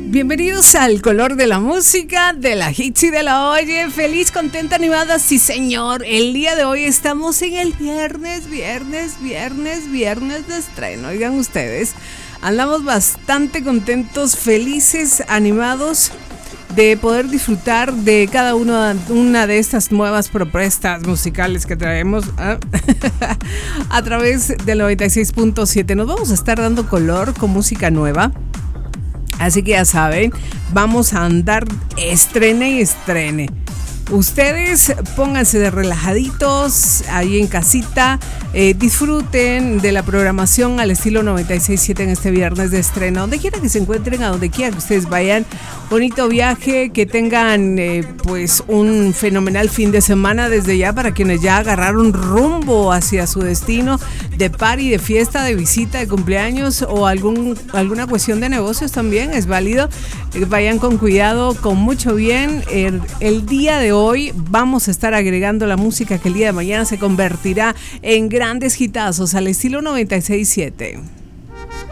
Bienvenidos al color de la música, de la hits y de la oye. Feliz, contenta, animada, sí señor. El día de hoy estamos en el viernes de estreno. Oigan ustedes, andamos bastante contentos, felices, animados de poder disfrutar de cada una de estas nuevas propuestas musicales que traemos a través del 96.7. Nos vamos a estar dando color con música nueva. Así que ya saben, vamos a andar estrene y estrene. Ustedes pónganse de relajaditos ahí en casita, disfruten de la programación al estilo 96.7 en este viernes de estreno. Donde quiera que se encuentren, a donde quiera que ustedes vayan, bonito viaje, que tengan pues un fenomenal fin de semana desde ya para quienes ya agarraron rumbo hacia su destino de party, de fiesta, de visita, de cumpleaños o alguna cuestión de negocios también es válido. Vayan con cuidado, con mucho bien. El día de hoy vamos a estar agregando la música que el día de mañana se convertirá en grandes hitazos al estilo 96.7.